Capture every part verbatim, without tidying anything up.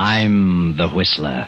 I'm the Whistler.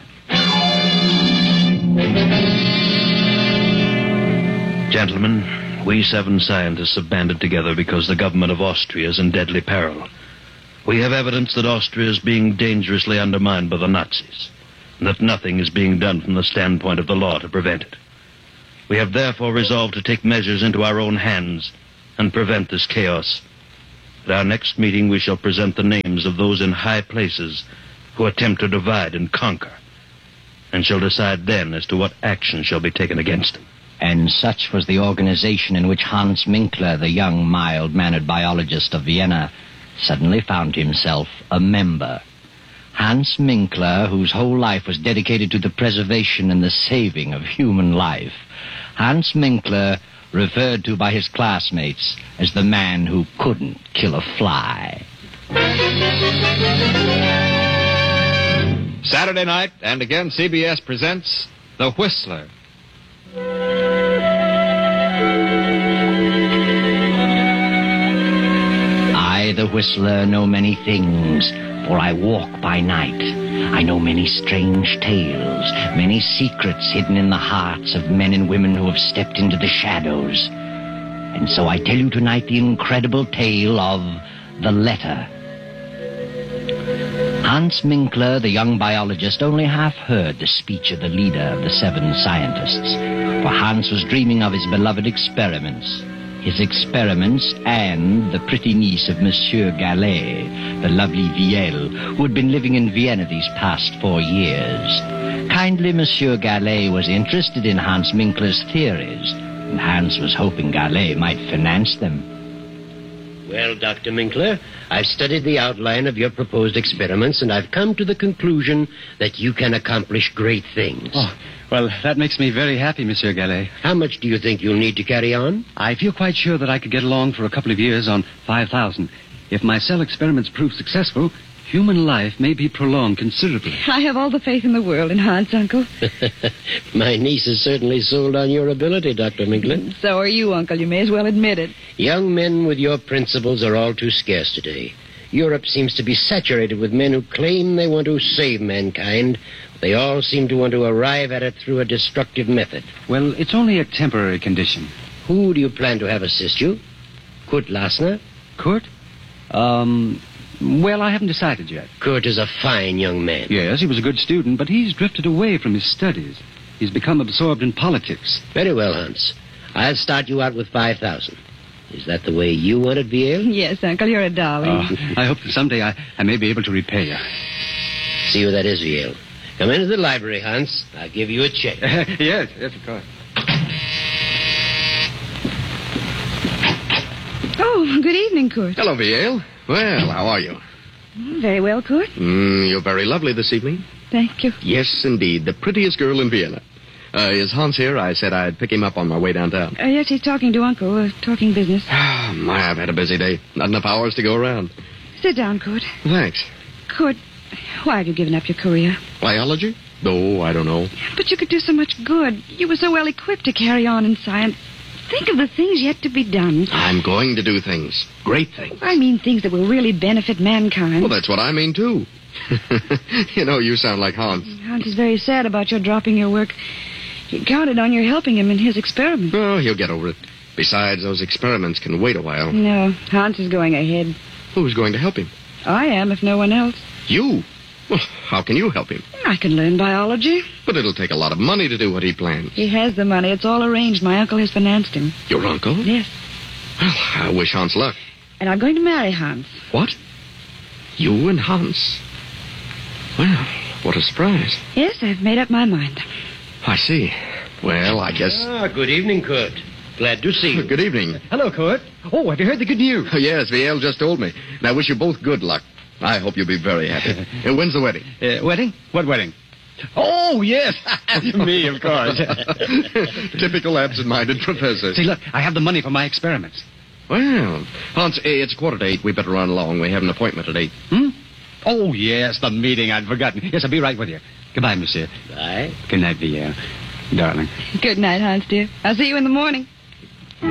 Gentlemen, we seven scientists have banded together because the government of Austria is in deadly peril. We have evidence that Austria is being dangerously undermined by the Nazis, and that nothing is being done from the standpoint of the law to prevent it. We have therefore resolved to take measures into our own hands and prevent this chaos. At our next meeting, we shall present the names of those in high places who attempt to divide and conquer, and shall decide then as to what action shall be taken against them. And such was the organization in which Hans Minkler, the young, mild-mannered biologist of Vienna, suddenly found himself a member. Hans Minkler, whose whole life was dedicated to the preservation and the saving of human life. Hans Minkler, referred to by his classmates as the man who couldn't kill a fly. Saturday night, and again C B S presents The Whistler. I, the Whistler, know many things, for I walk by night. I know many strange tales, many secrets hidden in the hearts of men and women who have stepped into the shadows. And so I tell you tonight the incredible tale of The Letter. Hans Minkler, the young biologist, only half heard the speech of the leader of the seven scientists, for Hans was dreaming of his beloved experiments. His experiments and the pretty niece of Monsieur Gallet, the lovely Viel, who had been living in Vienna these past four years. Kindly Monsieur Gallet was interested in Hans Minkler's theories, and Hans was hoping Gallet might finance them. Well, Doctor Minkler, I've studied the outline of your proposed experiments, and I've come to the conclusion that you can accomplish great things. Oh, well, that makes me very happy, Monsieur Gallet. How much do you think you'll need to carry on? I feel quite sure that I could get along for a couple of years on five thousand. If my cell experiments prove successful, human life may be prolonged considerably. I have all the faith in the world in Hans, Uncle. My niece is certainly sold on your ability, Doctor Minkler. So are you, Uncle. You may as well admit it. Young men with your principles are all too scarce today. Europe seems to be saturated with men who claim they want to save mankind. They all seem to want to arrive at it through a destructive method. Well, it's only a temporary condition. Who do you plan to have assist you? Kurt Lassner? Kurt? Um... Well, I haven't decided yet. Kurt is a fine young man. Yes, he was a good student, but he's drifted away from his studies. He's become absorbed in politics. Very well, Hans. I'll start you out with five thousand. Is that the way you want it, Viel? Yes, Uncle, you're a darling. Oh, I hope that someday I, I may be able to repay you. See who that is, Viel. Come into the library, Hans. I'll give you a check. yes, yes, of course. Oh, good evening, Kurt. Hello, Viel. Well, how are you? Very well, Kurt. Mm, you're very lovely this evening. Thank you. Yes, indeed. The prettiest girl in Vienna. Uh, is Hans here? I said I'd pick him up on my way downtown. Uh, yes, he's talking to Uncle, uh, talking business. Ah, my, I've had a busy day. Not enough hours to go around. Sit down, Kurt. Thanks. Kurt, why have you given up your career? Biology? Oh, I don't know. But you could do so much good. You were so well equipped to carry on in science. Think of the things yet to be done. I'm going to do things. Great things. I mean things that will really benefit mankind. Well, that's what I mean, too. You know, you sound like Hans. Hans is very sad about your dropping your work. He counted on your helping him in his experiments. Oh, he'll get over it. Besides, those experiments can wait a while. No, Hans is going ahead. Who's going to help him? I am, if no one else. You? Well, how can you help him? I can learn biology. But it'll take a lot of money to do what he plans. He has the money. It's all arranged. My uncle has financed him. Your uncle? Yes. Well, I wish Hans luck. And I'm going to marry Hans. What? You and Hans? Well, what a surprise. Yes, I've made up my mind. I see. Well, I guess... Ah, good evening, Kurt. Glad to see you. Good evening. Hello, Kurt. Oh, have you heard the good news? Oh, yes, Viel just told me. And I wish you both good luck. I hope you'll be very happy. And when's the wedding? Uh, wedding? What wedding? Oh, yes. Me, of course. Typical absent-minded professor. See, look, I have the money for my experiments. Well, Hans, eh, it's a quarter to eight. We better run along. We have an appointment at eight. Hmm? Oh, yes, the meeting. I'd forgotten. Yes, I'll be right with you. Goodbye, monsieur. Bye. Good night, Pierre. Darling. Good night, Hans, dear. I'll see you in the morning.